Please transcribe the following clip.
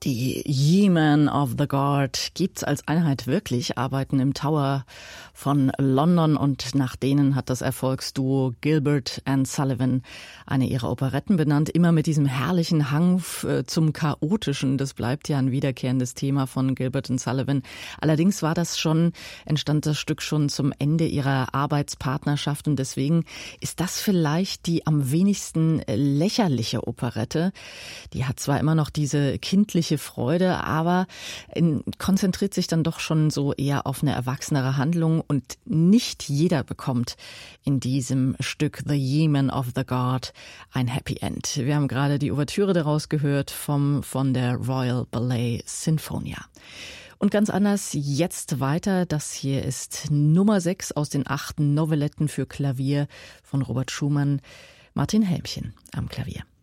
Die Yeomen of the Guard gibt's als Einheit wirklich, arbeiten im Tower von London und nach denen hat das Erfolgsduo Gilbert and Sullivan eine ihrer Operetten benannt, immer mit diesem herrlichen Hang zum Chaotischen. Das bleibt ja ein wiederkehrendes Thema von Gilbert and Sullivan. Allerdings entstand das Stück schon zum Ende ihrer Arbeitspartnerschaft und deswegen ist das vielleicht die am wenigsten lächerliche Operette. Die hat zwar immer noch diese kindliche Freude, aber konzentriert sich dann doch schon so eher auf eine erwachsenere Handlung und nicht jeder bekommt in diesem Stück The Yeomen of the Guard ein Happy End. Wir haben gerade die Ouvertüre daraus gehört von der Royal Ballet Sinfonia. Und ganz anders jetzt weiter. Das hier ist Nummer 6 aus den 8 Novelletten für Klavier von Robert Schumann. Martin Helmchen am Klavier.